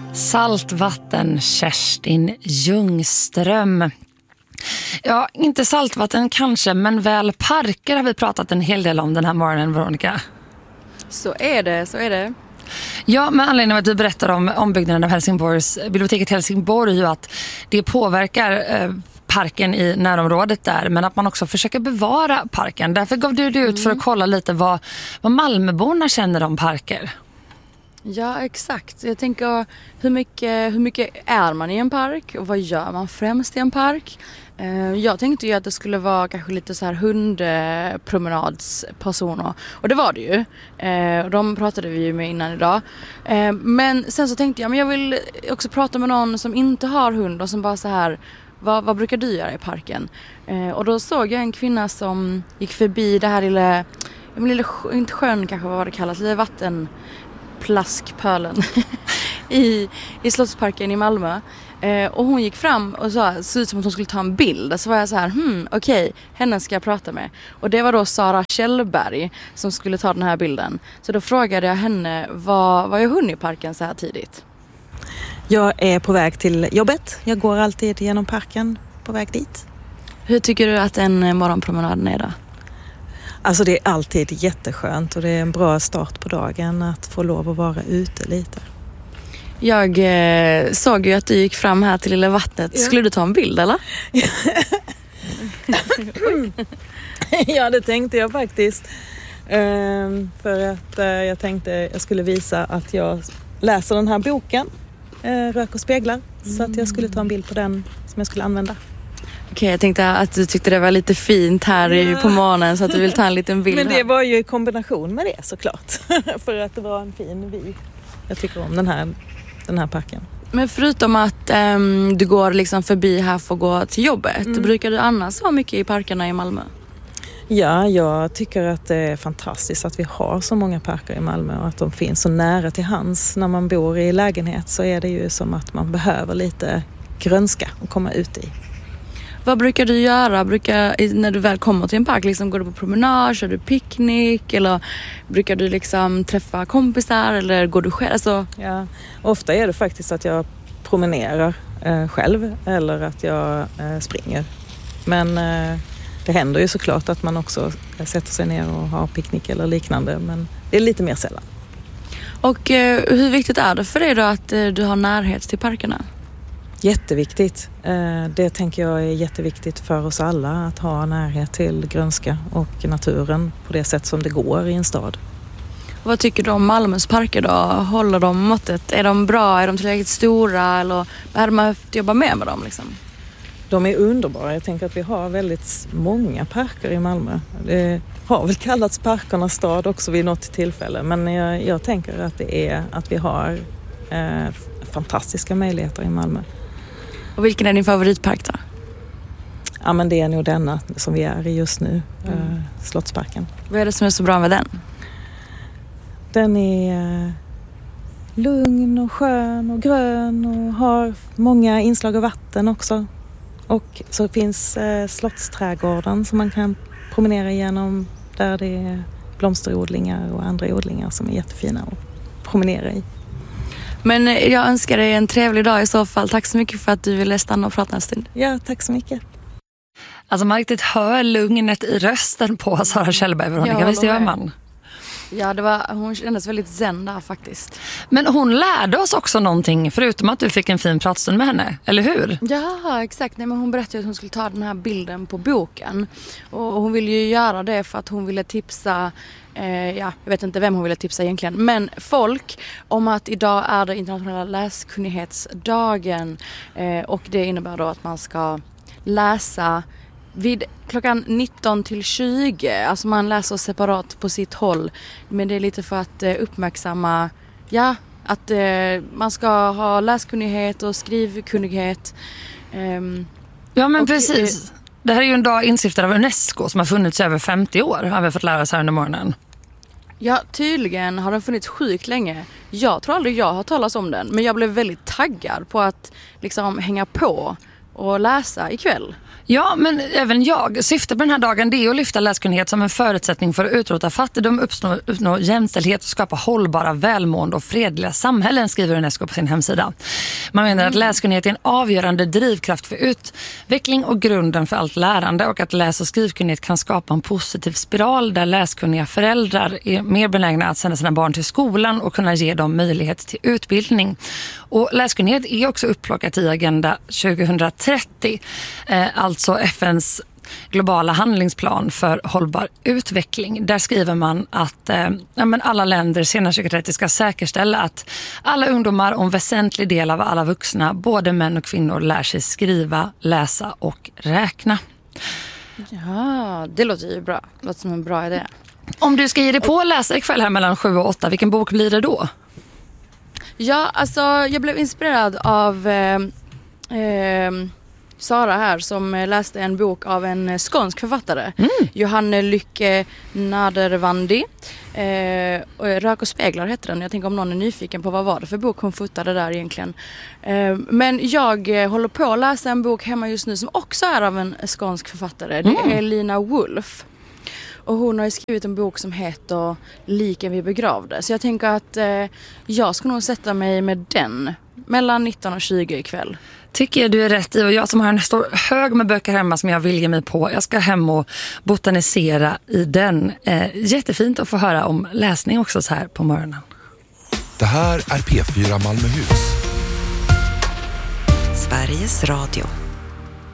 Saltvatten, Kerstin Ljungström. Ja, inte saltvatten kanske, men väl parker har vi pratat en hel del om den här morgonen, Veronica. Så är det. Ja, med anledning av att vi berättar om ombyggnaden av biblioteket Helsingborg, ju att det påverkar parken i närområdet där, men att man också försöker bevara parken. Därför gav du ut för att kolla lite vad Malmöborna känner om parker. Ja, exakt. Jag tänker hur mycket är man i en park och vad gör man främst i en park? Jag tänkte ju att det skulle vara kanske lite så här hundpromenadspersoner, och det var det ju. De pratade vi ju med innan idag. Men sen så tänkte jag, men jag vill också prata med någon som inte har hund och som bara så här, vad brukar du göra i parken? Och då såg jag en kvinna som gick förbi det här lilla inte sjön kanske vad det kallas, lilla vattenplaskpölen i Slottsparken i Malmö. Och hon gick fram och såg ut som att hon skulle ta en bild. Så var jag så här, okej, henne ska jag prata med. Och det var då Sara Kjellberg som skulle ta den här bilden. Så då frågade jag henne, vad gör hon i parken så här tidigt? Jag är på väg till jobbet. Jag går alltid genom parken på väg dit. Hur tycker du att en morgonpromenad är då? Alltså det är alltid jätteskönt och det är en bra start på dagen att få lov att vara ute lite. Jag såg ju att du gick fram här till lilla vattnet. Ja. Skulle du ta en bild eller? Ja, det tänkte jag faktiskt. För att jag tänkte jag skulle visa att jag läser den här boken, Rök och speglar. Så att jag skulle ta en bild på den som jag skulle använda. Okej, jag tänkte att du tyckte det var lite fint här på morgonen så att du vill ta en liten bild. Men det var ju i kombination med det såklart. För att det var en fin vy. Jag tycker om den här parken. Men förutom att du går liksom förbi här för att gå till jobbet, brukar du annars vara mycket i parkerna i Malmö? Ja, jag tycker att det är fantastiskt att vi har så många parker i Malmö och att de finns så nära till hands. När man bor i lägenhet så är det ju som att man behöver lite grönska att komma ut i. Vad brukar du göra? När du väl kommer till en park, liksom, går du på promenad, kör du picknick eller brukar du liksom träffa kompisar eller går du själv? Alltså... Ja, ofta är det faktiskt att jag promenerar själv eller att jag springer. Men det händer ju såklart att man också sätter sig ner och har picknick eller liknande, men det är lite mer sällan. Och hur viktigt är det för dig då att du har närhet till parkerna? Jätteviktigt. Det tänker jag är jätteviktigt för oss alla, att ha närhet till grönska och naturen på det sätt som det går i en stad. Vad tycker du om Malmös parker då? Håller de måttet? Är de bra? Är de tillräckligt stora? Eller hade man haft jobba med dem liksom? De är underbara. Jag tänker att vi har väldigt många parker i Malmö. Det har väl kallats parkernas stad också vid något tillfälle. Men jag tänker att det är att vi har fantastiska möjligheter i Malmö. Och vilken är din favoritpark då? Ja, men det är nog denna som vi är i just nu, Slottsparken. Vad är det som är så bra med den? Den är lugn och skön och grön och har många inslag av vatten också. Och så finns Slottsträdgården som man kan promenera igenom, där det är blomsterodlingar och andra odlingar som är jättefina att promenera i. Men jag önskar dig en trevlig dag i så fall. Tack så mycket för att du ville stanna och prata en stund. Ja, tack så mycket. Alltså man riktigt hör lugnet i rösten på Sara Kjellberg, Veronica. Visst gör man? Ja, hon kändes väldigt zen där faktiskt. Men hon lärde oss också någonting, förutom att du fick en fin pratstund med henne, eller hur? Ja, exakt. Nej, men hon berättade att hon skulle ta den här bilden på boken. Och hon ville ju göra det för att hon ville tipsa, jag vet inte vem hon ville tipsa egentligen, men folk om att idag är det internationella läskunnighetsdagen. Och det innebär då att man ska läsa vid klockan 19 till 20, alltså man läser separat på sitt håll, men det är lite för att uppmärksamma att man ska ha läskunnighet och skrivkunnighet. Ja, men precis. Det här är ju en dag instiftad av UNESCO som har funnits i över 50 år, har vi fått lära oss här under morgonen. Ja, tydligen har den funnits sjukt länge. Jag tror aldrig jag har talat om den, men jag blev väldigt taggad på att liksom hänga på att läsa ikväll. Ja, men även jag. Syftet på den här dagen är att lyfta läskunnighet som en förutsättning för att utrota fattigdom, uppnå jämställdhet och skapa hållbara, välmående och fredliga samhällen, skriver UNESCO på sin hemsida. Man menar att läskunnighet är en avgörande drivkraft för utveckling och grunden för allt lärande, och att läs- och skrivkunnighet kan skapa en positiv spiral där läskunniga föräldrar är mer benägna att sända sina barn till skolan och kunna ge dem möjlighet till utbildning. Och läskunnighet är också upplockat i Agenda 2030, alltså FNs globala handlingsplan för hållbar utveckling. Där skriver man att alla länder senast 2030 ska säkerställa att alla ungdomar och en väsentlig del av alla vuxna, både män och kvinnor, lär sig skriva, läsa och räkna. Ja, det låter ju bra. Det låter som en bra idé. Om du ska ge dig på att läsa ikväll här mellan 7 och 8, vilken bok blir det då? Ja, alltså jag blev inspirerad av Sara här som läste en bok av en skånsk författare. Johanne Lycke Nadervandi. Rök och speglar heter den. Jag tänker om någon är nyfiken på vad var det för bok hon fotade där egentligen. Men jag håller på att läsa en bok hemma just nu som också är av en skånsk författare. Det är Lina Wolf. Och hon har skrivit en bok som heter Liken vi begravde. Så jag tänker att jag ska nog sätta mig med den mellan 19 och 20 ikväll. Tycker jag du är rätt i, och jag som har en stor hög med böcker hemma som jag vill ge mig på. Jag ska hem och botanisera i den. Jättefint att få höra om läsning också så här på morgonen. Det här är P4 Malmöhus. Sveriges Radio.